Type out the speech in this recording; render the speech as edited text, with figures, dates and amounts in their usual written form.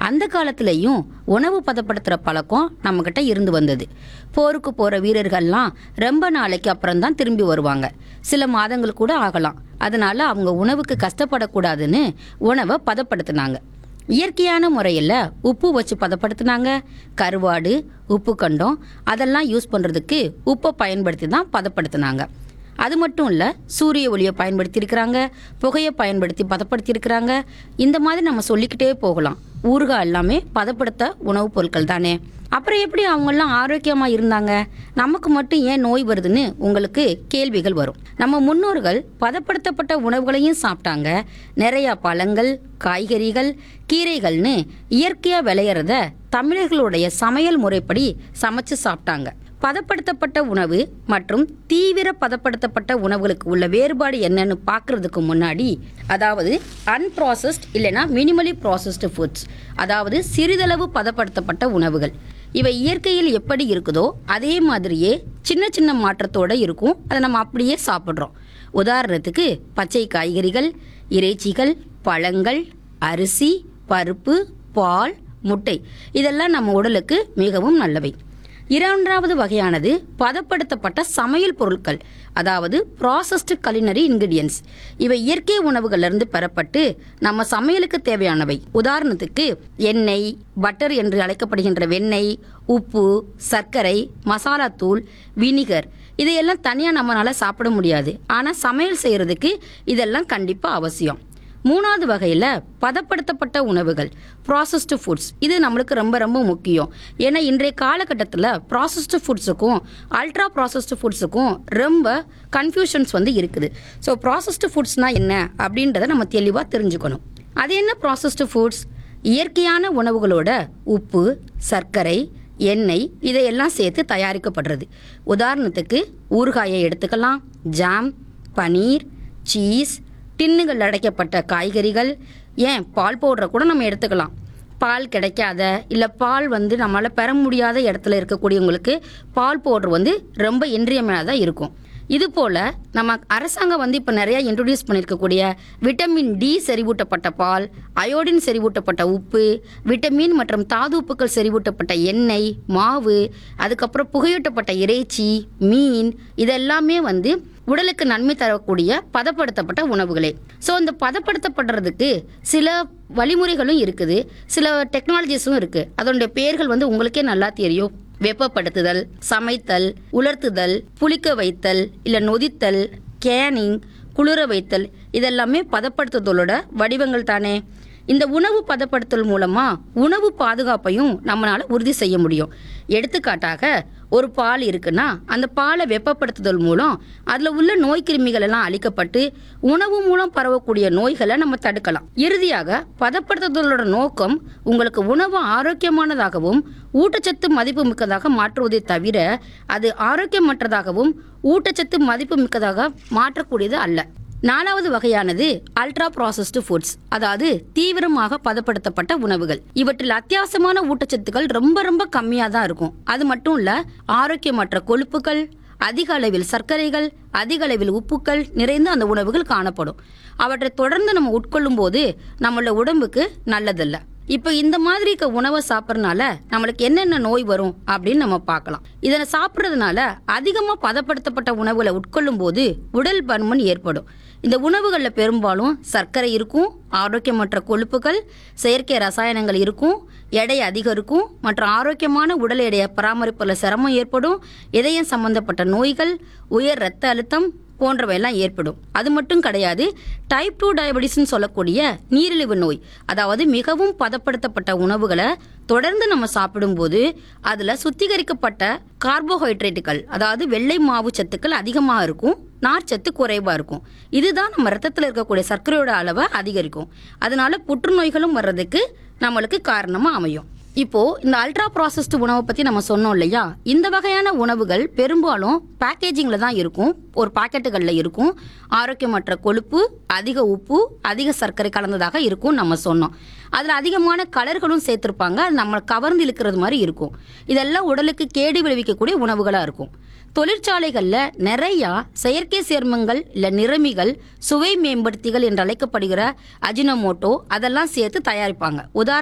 அந்த காலத்திலையும் உணவு பதப்படுத்துகிற பழக்கம் நம்மக்கிட்ட இருந்து வந்தது. போருக்கு போகிற வீரர்கள்லாம் ரொம்ப நாளைக்கு அப்புறம் தான் திரும்பி வருவாங்க. சில மாதங்கள் கூட ஆகலாம். அதனால அவங்க உணவுக்கு கஷ்டப்படக்கூடாதுன்னு உணவை பதப்படுத்தினாங்க. இயற்கையான முறையில் உப்பு வச்சு பதப்படுத்தினாங்க. கருவாடு, உப்பு கண்டம் அதெல்லாம் யூஸ் பண்ணுறதுக்கு உப்பை பயன்படுத்தி தான் பதப்படுத்தினாங்க. அது மட்டும் இல்லை, சூரிய ஒளியை பயன்படுத்தியிருக்கிறாங்க, புகையை பயன்படுத்தி பதப்படுத்தியிருக்கிறாங்க. இந்த மாதிரி நம்ம சொல்லிக்கிட்டே போகலாம். ஊறுகாய் எல்லாமே பதப்படுத்த உணவுப் பொருட்கள் தானே. அப்புறம் எப்படி அவங்கெல்லாம் ஆரோக்கியமாக இருந்தாங்க? நமக்கு மட்டும் ஏன் நோய் வருதுன்னு உங்களுக்கு கேள்விகள் வரும். நம்ம முன்னோர்கள் பதப்படுத்தப்பட்ட உணவுகளையும் சாப்பிட்டாங்க. நிறையா பழங்கள், காய்கறிகள், கீரைகள்னு இயற்கையாக விளையிறத தமிழர்களுடைய சமையல் முறைப்படி சமைச்சு சாப்பிட்டாங்க. பதப்படுத்தப்பட்ட உணவு மற்றும் தீவிர பதப்படுத்தப்பட்ட உணவுகளுக்கு உள்ள வேறுபாடு என்னன்னு பார்க்கறதுக்கு முன்னாடி, அதாவது அன்ப்ராசஸ்ட் இல்லைனா மினிமலி ப்ராசஸ்டு ஃபுட்ஸ், அதாவது சிறிதளவு பதப்படுத்தப்பட்ட உணவுகள், இவை இயற்கையில் எப்படி இருக்குதோ அதே மாதிரியே சின்ன சின்ன மாற்றத்தோடு இருக்கும். அதை நம்ம அப்படியே சாப்பிட்றோம். உதாரணத்துக்கு பச்சை காய்கறிகள், இறைச்சிகள், பழங்கள், அரிசி, பருப்பு, பால், முட்டை இதெல்லாம் நம்ம உடலுக்கு மிகவும் நல்லவை. இரண்டாவது வகையானது பதப்படுத்தப்பட்ட சமையல் பொருட்கள், அதாவது ப்ராசஸ்டு கலினரி இன்கிரிடியன்ஸ். இவை இயற்கை உணவுகளிலிருந்து பெறப்பட்டு நம்ம சமையலுக்கு தேவையானவை. உதாரணத்துக்கு எண்ணெய், பட்டர் என்று அழைக்கப்படுகின்ற வெண்ணெய், உப்பு, சர்க்கரை, மசாலாத்தூள், வினிகர் இதையெல்லாம் தனியாக நம்மளால சாப்பிட முடியாது. ஆனால் சமையல் செய்கிறதுக்கு இதெல்லாம் கண்டிப்பாக அவசியம். மூணாவது வகையில் பதப்படுத்தப்பட்ட உணவுகள், ப்ராசஸ்டு ஃபுட்ஸ். இது நம்மளுக்கு ரொம்ப ரொம்ப முக்கியம். ஏன்னா இன்றைய காலகட்டத்தில் ப்ராசஸ்டு ஃபுட்ஸுக்கும் அல்ட்ரா ப்ராசஸ்டு ஃபுட்ஸுக்கும் ரொம்ப கன்ஃபியூஷன்ஸ் இருக்குது. ஸோ ப்ராசஸ்டு ஃபுட்ஸ்னால் என்ன அப்படின்றத நம்ம தெளிவாக தெரிஞ்சுக்கணும். அது என்ன ப்ராசஸ்டு ஃபுட்ஸ்? இயற்கையான உணவுகளோட உப்பு, சர்க்கரை, எண்ணெய் இதையெல்லாம் சேர்த்து தயாரிக்கப்படுறது. உதாரணத்துக்கு ஊறுகாயை எடுத்துக்கலாம், ஜாம், பனீர், சீஸ், டின்னுகள் அடைக்கப்பட்ட காய்கறிகள், ஏன் பால் பவுடரை கூட நம்ம எடுத்துக்கலாம். பால் கிடைக்காத இல்லை பால் நம்மளால் பெற முடியாத இடத்துல இருக்கக்கூடியவங்களுக்கு பால் பவுடர் ரொம்ப இன்றியமையாததாக இருக்கும். இது போல் நம்ம அரசாங்கம் இப்போ நிறையா இன்ட்ரடியூஸ் பண்ணியிருக்கக்கூடிய விட்டமின் டி செறிவூட்டப்பட்ட பால், அயோடின் செறிவூட்டப்பட்ட உப்பு, விட்டமின் மற்றும் தாது உப்புக்கள் செறிவூட்டப்பட்ட எண்ணெய், மாவு, அதுக்கப்புறம் புகையூட்டப்பட்ட இறைச்சி, மீன் இதெல்லாமே உடலுக்கு நன்மை தரக்கூடிய பதப்படுத்தப்பட்ட உணவுகளே. ஸோ இந்த பதப்படுத்தப்படுறதுக்கு சில வழிமுறைகளும் இருக்குது, சில டெக்னாலஜிஸும் இருக்குது. அதனுடைய பெயர்கள் உங்களுக்கே நல்லா தெரியும். வெப்பப்படுத்துதல், சமைத்தல், உலர்த்துதல், புளிக்க வைத்தல் இல்லை நொதித்தல், கேனிங், குளிர வைத்தல் இதெல்லாமே பதப்படுத்துதலோட வடிவங்கள் தானே. இந்த உணவு பதப்படுத்தல் மூலமா உணவு பாதுகாப்பையும் நம்மளால உறுதி செய்ய முடியும். எடுத்துக்காட்டாக ஒரு பால் இருக்குன்னா அந்த பாலை வெப்பப்படுத்துதல் மூலம் அதில் உள்ள நோய் கிருமிகள் எல்லாம் அழிக்கப்பட்டு உணவு மூலம் பரவக்கூடிய நோய்களை நம்ம தடுக்கலாம். இறுதியாக பதப்படுத்துதலோட நோக்கம் உங்களுக்கு உணவு ஆரோக்கியமானதாகவும் ஊட்டச்சத்து மதிப்பு மிக்கதாக மாற்றுவதை தவிர அது ஆரோக்கியமற்றதாகவும் ஊட்டச்சத்து மதிப்பு மிக்கதாக மாற்றக்கூடியது அல்ல. நாலாவது வகையானது அல்ட்ரா ப்ராசஸ்டு ஃபுட்ஸ், அதாவது தீவிரமாக பதப்படுத்தப்பட்ட உணவுகள். இவற்றில் அத்தியாவசியமான ஊட்டச்சத்துக்கள் ரொம்ப ரொம்ப கம்மியாக தான் இருக்கும். அது மட்டும் இல்லை, ஆரோக்கியமற்ற கொழுப்புகள், அதிக அளவில் சர்க்கரைகள், அதிக அளவில் உப்புக்கள் நிறைந்து அந்த உணவுகள் காணப்படும். அவற்றை தொடர்ந்து நம்ம உட்கொள்ளும் போது நம்மளோட உடம்புக்கு நல்லதில்லை. இப்போ இந்த மாதிரி உணவை சாப்பிட்றதுனால நம்மளுக்கு என்னென்ன நோய் வரும் அப்படின்னு நம்ம பார்க்கலாம். இதனை சாப்பிட்றதுனால அதிகமாக பதப்படுத்தப்பட்ட உணவுகளை உட்கொள்ளும் போது உடல் பருமன் ஏற்படும். இந்த உணவுகளில் பெரும்பாலும் சர்க்கரை இருக்கும், ஆரோக்கியமற்ற கொழுப்புகள், செயற்கை ரசாயனங்கள் இருக்கும், எடை அதிகம் இருக்கும் மற்றும் ஆரோக்கியமான உடல் எடையை பராமரிப்பதில் சிரமம் ஏற்படும். இதயம் சம்பந்தப்பட்ட நோய்கள், உயர் இரத்த அழுத்தம் போன்றவையெல்லாம் ஏற்படும். அது மட்டும் கிடையாது, டைப் 2 டயபெட்டிஸ்ன்னு சொல்லக்கூடிய நீரிழிவு நோய், அதாவது மிகவும் பதப்படுத்தப்பட்ட உணவுகளை தொடர்ந்து நம்ம சாப்பிடும்போது அதில் சுத்திகரிக்கப்பட்ட கார்போஹைட்ரேட்டுகள், அதாவது வெள்ளை மாவு சத்துக்கள் அதிகமாக இருக்கும், நார்ச்சத்து குறைவாக இருக்கும். இதுதான் நம்ம ரத்தத்தில் இருக்கக்கூடிய சர்க்கரையோட அளவை அதிகரிக்கும். அதனால புற்றுநோய்களும் வர்றதுக்கு நம்மளுக்கு காரணமாக அமையும். இப்போ இந்த அல்ட்ரா ப்ராசஸ்டு உணவை பற்றி நம்ம சொன்னோம் இல்லையா, இந்த வகையான உணவுகள் பெரும்பாலும் பேக்கேஜிங்கில் தான் இருக்கும், ஒரு பாக்கெட்டுகளில் இருக்கும். ஆரோக்கியமற்ற கொழுப்பு, அதிக உப்பு, அதிக சர்க்கரை கலந்ததாக இருக்கும் நம்ம சொன்னோம். அதில் அதிகமான கலர்களும் சேர்த்துருப்பாங்க, அது நம்ம கவர்ந்து இழுக்கிறது மாதிரி இருக்கும். இதெல்லாம் உடலுக்கு கேடு விளைவிக்கக்கூடிய உணவுகளாக இருக்கும். தொழிற்சாலைகளில் நிறையா செயற்கை சேர்மங்கள் இல்லை நிறமிகள், சுவை மேம்படுத்திகள் என்று அழைக்கப்படுகிற அஜினோமோட்டோ அதெல்லாம் சேர்த்து தயாரிப்பாங்க.